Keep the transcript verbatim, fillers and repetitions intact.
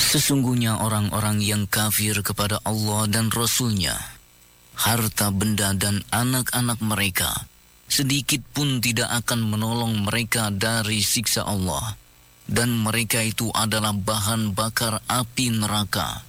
Sesungguhnya orang-orang yang kafir kepada Allah dan Rasul-Nya, harta benda dan anak-anak mereka sedikit pun tidak akan menolong mereka dari siksa Allah, dan mereka itu adalah bahan bakar api neraka.